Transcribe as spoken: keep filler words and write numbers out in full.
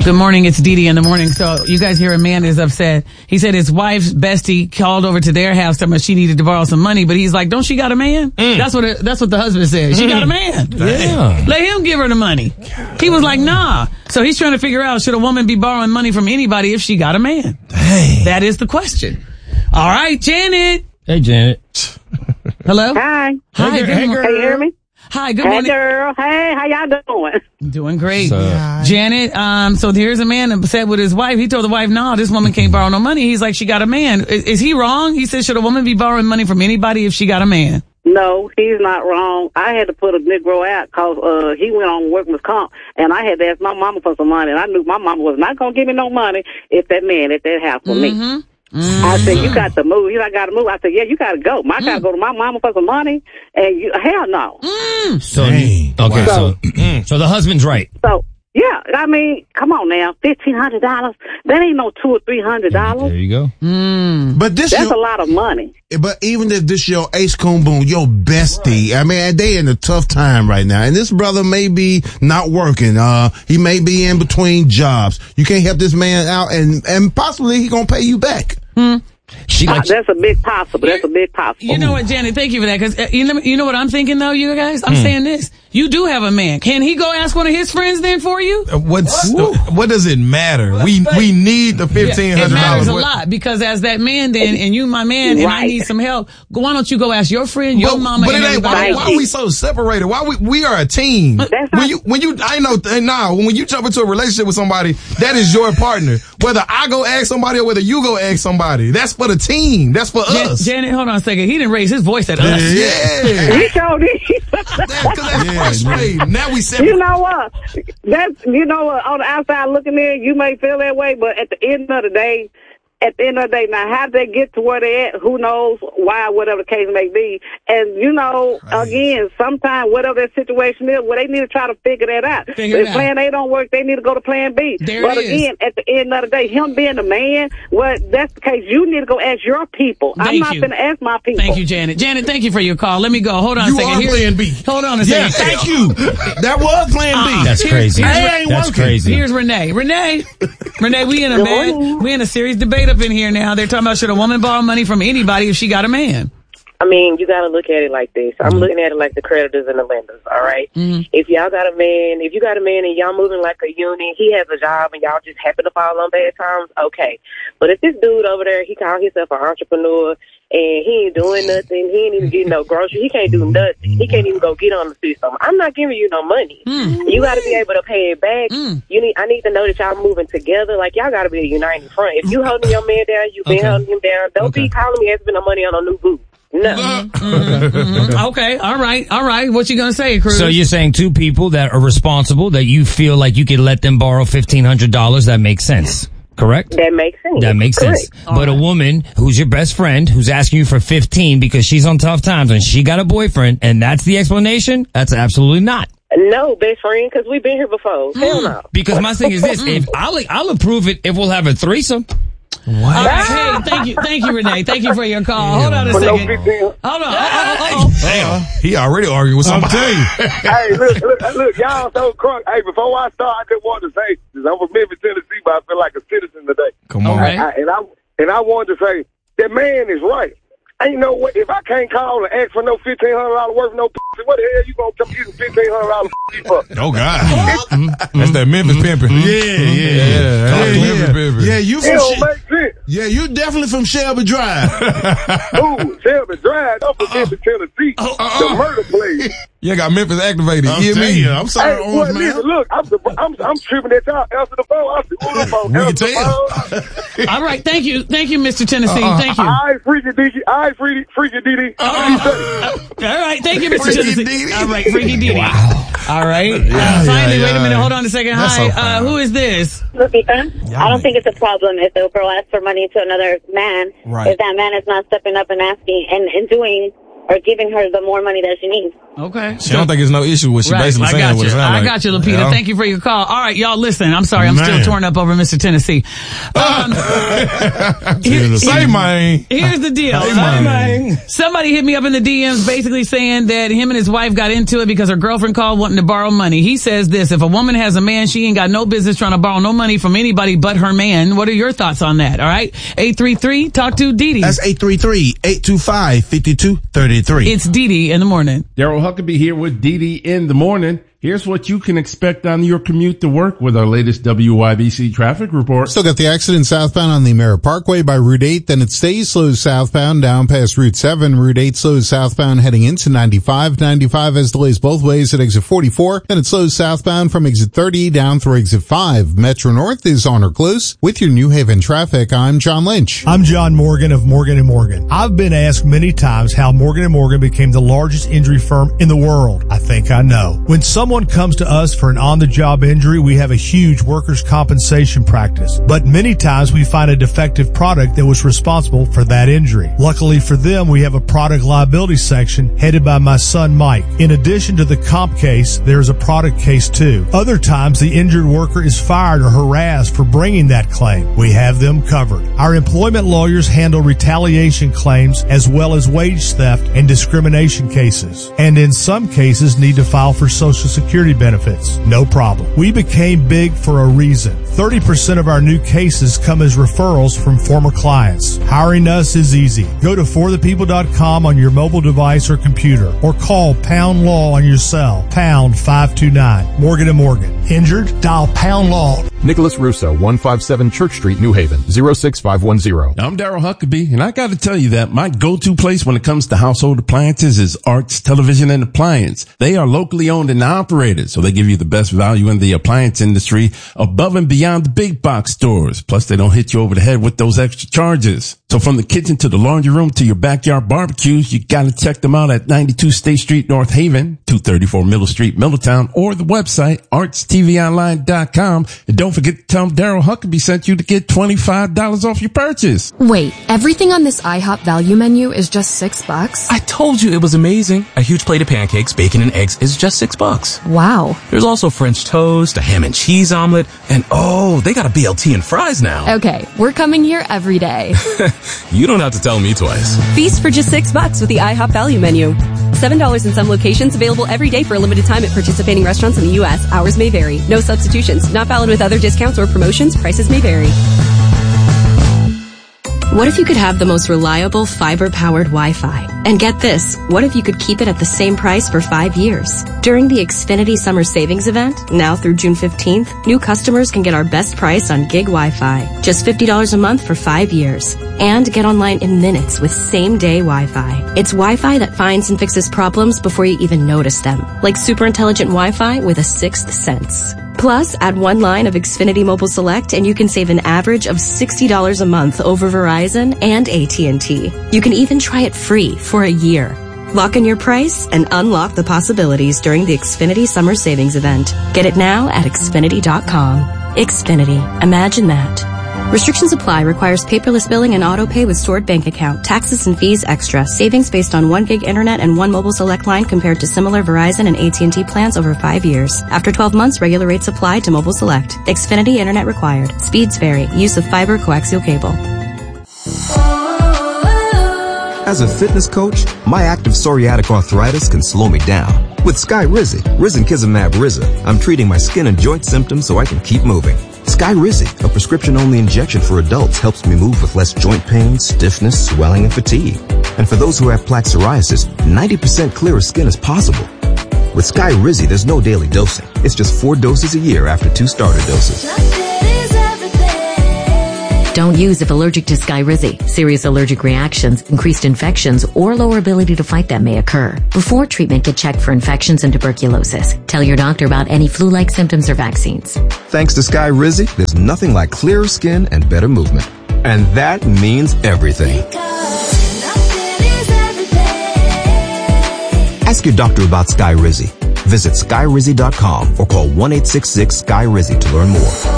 Good morning. It's Dee Dee in the morning. So you guys hear a man is upset. He said his wife's bestie called over to their house telling her she needed to borrow some money, but he's like, "Don't she got a man?" Mm. That's what it, that's what the husband said. She mm. got a man. Yeah. Let him give her the money. He was like, "Nah." So he's trying to figure out, should a woman be borrowing money from anybody if she got a man? Dang. That is the question. All right, Janet. Hey, Janet. Hi. Hello. Hi. Hey, Good hey, morning. Can you hear me? Hi. Good hey, morning. Girl. Hey, how y'all doing? Doing great. So, Janet, um, so here's a man upset with his wife. He told the wife, "No, this woman can't borrow no money." He's like, "She got a man." Is, is he wrong? He said, should a woman be borrowing money from anybody if she got a man? No, he's not wrong. I had to put a Negro out because uh, he went on workman's comp, and I had to ask my mama for some money, and I knew my mama was not going to give me no money if that man at that house for Mm-hmm. me. Mm-hmm. I said, "You got to move." He's like, "I got to move." I said, "Yeah, you got to go. I got to go to my mama for some money." And you, hell no. Mm. So, Dang. okay, Wow. so, so the husband's right. So, yeah, I mean, come on now, fifteen hundred dollars. That ain't no two or three hundred dollars. There you go. Mm. But this That's your, a lot of money. but even if this your ace coon boom, your bestie, I mean, they in a tough time right now. And this brother may be not working. Uh, he may be in between jobs. You can't help this man out, and, and possibly he gonna pay you back. Mm. She Uh, likes, that's a big possible. That's a big possible. You know what, Janet? Thank you for that. Because uh, you know, you know what I'm thinking, though, you guys? I'm Hmm. saying this. You do have a man. Can he go ask one of his friends then for you? Uh, What's uh, what does it matter? We we need the fifteen It hundred matters dollars. a lot because as that man then, and you my man, and I Right. need some help, why don't you go ask your friend, your But, mama, but and it ain't. Why, everybody why else? are we so separated? Why we we are a team? That's when not- you when you I know uh, nah when you jump into a relationship with somebody, that is your partner. Whether I go ask somebody or whether you go ask somebody, that's for the team. That's for Jan- us. Janet, hold on a second. He didn't raise his voice at us. Yeah, He showed it. That- 'cause that's Yeah, frustrating. Now we You separate. know what? That's, you know what? On the outside looking in, you may feel that way, but at the end of the day, at the end of the day, now how they get to where they at, who knows why, whatever the case may be. And, you know, Right. again, sometimes whatever their situation is, well, they need to try to figure that out. Figure if it out. plan A don't work, they need to go to plan B. There but it is. again, at the end of the day, him being a man, well, that's the case. You need to go ask your people. I'm Thank not you. going to ask my people. Thank you, Janet. Janet, thank you for your call. Let me go. Hold on You a second. are Here- plan B. Hold on a Yeah, second. thank you. That was plan B. Uh-uh. that's Here's- crazy. here's Hey, ain't That's working. crazy. Here's Renee. Renee, Renee, we in a Good man, morning. we in a serious debate up in here now. They're talking about should a woman borrow money from anybody if she got a man? I mean, you got to look at it like this. I'm looking at it like the creditors and the lenders, all right? Mhm. If y'all got a man, if you got a man and y'all moving like a unit, he has a job and y'all just happen to fall on bad times, okay. But if this dude over there, he called himself an entrepreneur and he ain't doing nothing, he ain't even getting no groceries, he can't do nothing, he can't even go get on the system, I'm not giving you no money. Mm. You got to be able to pay it back. Mm. You need. I need to know that y'all moving together. Like, y'all got to be a united front. If you holding your man down, you been Okay. holding him down. Don't Okay. be calling me asking for no money on a new boo. No. Mhm. Okay, all right, all right. What you gonna say, Cruz? So you're saying two people that are responsible, that you feel like you could let them borrow fifteen hundred dollars, that makes sense, correct? That makes sense. That makes Correct. sense. But a woman who's your best friend, who's asking you for fifteen because she's on tough times and she got a boyfriend, and that's the explanation, that's absolutely not. No, best friend, because we've been here before. Hell no. Because my thing is this, if I'll, I'll approve it if we'll have a threesome. All right, hey, thank you, thank you, Renee. Thank you for your call. Hold on a second. Hold on. Uh, uh, uh, uh. Damn, he already arguing with I'm somebody. telling you. Hey, look, look, look, y'all so crunk. Hey, before I start, I just wanted to say, this. I'm from Memphis, Tennessee, but I feel like a citizen today. Come on. Okay. I, and I and I wanted to say, that man is right. Ain't no way, if I can't call and ask for no fifteen hundred dollars worth of no pussy, what the hell you gonna come using fifteen hundred dollars for? Oh God, that's that Memphis pimping. Yeah, yeah, yeah. yeah. Talk Yeah, Memphis yeah. pimping. Yeah, you It from don't Sh- make sense. yeah, you definitely from Shelby Drive. Ooh, Shelby Drive, I'm from Memphis, Tennessee, the murder place. You got Memphis activated. I'm You hear telling me? you, I'm sorry, Hey, Orange well, man. listen, look, I'm, I'm, I'm tripping at y'all. Answer the phone. I said, ooh, the phone. We can Answer the tell. phone. All right, thank you, thank you, Mister Tennessee. Uh-uh. Thank you. All right, freaky D J. All right, freaky, freaky D D. All right, thank you, Mister Freaky Tennessee. Diddy. All right, Freaky Diddy. Wow. All right. Uh, finally, yeah, wait a minute. yeah. Hold on a second. That's Hi, so uh, fine. who is this? Lupita, I don't think it's a problem if the girl asks for money to another man. Right. If that man is not stepping up and asking and, and doing or giving her the more money that she needs. Okay. She don't think it's no issue what she Right, basically I saying. got What you. it sound I like. got you, Lupita. You know? Thank you for your call. All right, y'all listen. I'm sorry. I'm Man. still torn up over Mister Tennessee. Um, here- Say mine. Here's the deal. Hey, Um, man. Somebody hit me up in the D Ms basically saying that him and his wife got into it because her girlfriend called wanting to borrow money. He says this: if a woman has a man, she ain't got no business trying to borrow no money from anybody but her man. What are your thoughts on that? All right. eight three three, talk to Dee Dee. That's eight three three, eight two five, five two three three. It's Dee Dee in the morning. Daryl Huckabee here with Dee Dee in the morning. Here's what you can expect on your commute to work with our latest W Y B C traffic report. Still got the accident southbound on the Merritt Parkway by Route eight. Then it stays slow southbound down past Route seven. Route eight slows southbound heading into ninety-five. ninety-five has delays both ways at exit forty-four. Then it slows southbound from exit thirty down through exit five. Metro North is on or close. With your New Haven traffic, I'm John Lynch. I'm John Morgan of Morgan and Morgan. I've been asked many times how Morgan and Morgan became the largest injury firm in the world. I think I know. When someone comes to us for an on-the-job injury, we have a huge workers' compensation practice. But many times we find a defective product that was responsible for that injury. Luckily for them, we have a product liability section headed by my son Mike. In addition to the comp case, there is a product case too. Other times the injured worker is fired or harassed for bringing that claim. We have them covered. Our employment lawyers handle retaliation claims as well as wage theft and discrimination cases. And in some cases need to file for Social Security benefits. No problem. We became big for a reason. thirty percent of our new cases come as referrals from former clients. Hiring us is easy. Go to for the people dot com on your mobile device or computer, or call Pound Law on your cell, pound five two nine. Morgan and Morgan. Injured? Dial Pound Law. Nicholas Russo, one fifty-seven Church Street, New Haven, zero six five one zero. I'm Daryl Huckabee, and I got to tell you that my go-to place when it comes to household appliances is Arts Television and Appliance. They are locally owned and operated, so they give you the best value in the appliance industry above and beyond the big box stores. Plus, they don't hit you over the head with those extra charges. So from the kitchen to the laundry room to your backyard barbecues, you got to check them out at ninety-two State Street, North Haven, two thirty-four Middle Street, Middletown, or the website arts t v online dot com. And don't forget to tell them Daryl Huckabee sent you to get twenty-five dollars off your purchase. Wait, everything on this IHOP value menu is just six bucks? I told you it was amazing. A huge plate of pancakes, bacon, and eggs is just six bucks. Wow. There's also French toast, a ham and cheese omelet, and oh, they got a B L T and fries now. Okay, we're coming here every day. You don't have to tell me twice. Feast for just six bucks with the IHOP value menu. Seven dollars in some locations, available every day for a limited time at participating restaurants in the U S. Hours may vary. No substitutions. Not valid with other discounts or promotions. Prices may vary. What if you could have the most reliable fiber-powered Wi-Fi? And get this, what if you could keep it at the same price for five years? During the Xfinity Summer Savings Event, now through June fifteenth, new customers can get our best price on gig Wi-Fi. Just fifty dollars a month for five years. And get online in minutes with same-day Wi-Fi. It's Wi-Fi that finds and fixes problems before you even notice them. Like super intelligent Wi-Fi with a sixth sense. Plus, add one line of Xfinity Mobile Select and you can save an average of sixty dollars a month over Verizon and A T and T. You can even try it free for a year. Lock in your price and unlock the possibilities during the Xfinity Summer Savings Event. Get it now at Xfinity dot com. Xfinity. Imagine that. Restrictions apply. Requires paperless billing and auto pay with stored bank account. Taxes and fees extra. Savings based on one gig internet and one mobile select line compared to similar Verizon and A T and T plans over five years. After twelve months, regular rates apply to mobile select. Xfinity internet required. Speeds vary. Use of fiber coaxial cable. As a fitness coach, my active psoriatic arthritis can slow me down. With Skyrizi, Risankizumab Riza, I'm treating my skin and joint symptoms so I can keep moving. Skyrizi, a prescription-only injection for adults, helps me move with less joint pain, stiffness, swelling, and fatigue. And for those who have plaque psoriasis, ninety percent clearer skin is possible. With Skyrizi, there's no daily dosing. It's just four doses a year after two starter doses. Don't use if allergic to Skyrizi. Serious allergic reactions, increased infections, or lower ability to fight them may occur. Before treatment, get checked for infections and tuberculosis. Tell your doctor about any flu-like symptoms or vaccines. Thanks to Skyrizi, there's nothing like clearer skin and better movement. And that means everything. Ask your doctor about Skyrizi. Visit Skyrizi dot com or call one eight six six Skyrizi to learn more.